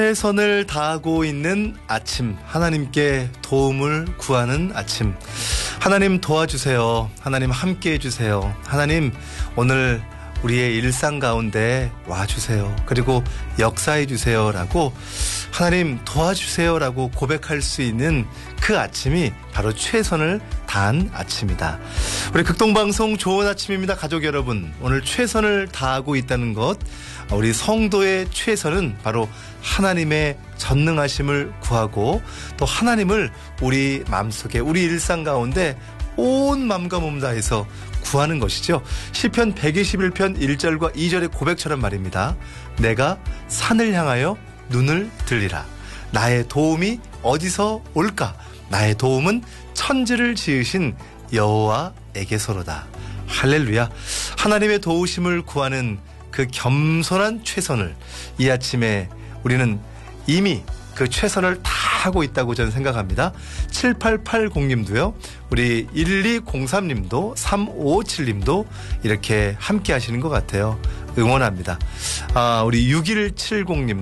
최선을 다하고 있는 아침, 하나님께 도움을 구하는 아침. 하나님 도와주세요. 하나님 함께 해주세요. 하나님 오늘 우리의 일상 가운데 와주세요. 그리고 역사해 주세요라고 하나님 도와주세요라고 고백할 수 있는 그 아침이 바로 최선을 다한 아침이다. 우리 극동방송 좋은 아침입니다. 가족 여러분, 오늘 최선을 다하고 있다는 것, 우리 성도의 최선은 바로 하나님의 전능하심을 구하고 또 하나님을 우리 마음속에 우리 일상 가운데 온 마음과 몸 다해서 구하는 것이죠. 시편 121편 1절과 2절의 고백처럼 말입니다. 내가 산을 향하여 눈을 들리라. 나의 도움이 어디서 올까? 나의 도움은 천지를 지으신 여호와에게서로다. 할렐루야. 하나님의 도우심을 구하는 그 겸손한 최선을 이 아침에 우리는 이미 그 최선을 다 하고 있다고 저는 생각합니다. 7880님도요. 우리 1203님도 3557님도 이렇게 함께 하시는 것 같아요. 응원합니다. 우리 6170님